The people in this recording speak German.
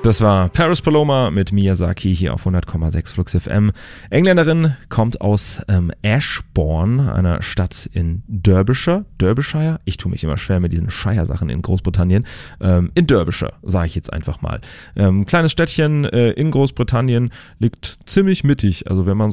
Das war Paris Paloma mit Miyazaki hier auf 100,6 Flux FM. Engländerin, kommt aus Ashbourne, einer Stadt in Derbyshire. Ich tue mich immer schwer mit diesen Shire-Sachen in Großbritannien. In Derbyshire, sage ich jetzt einfach mal. Kleines Städtchen in Großbritannien, liegt ziemlich mittig. Also wenn man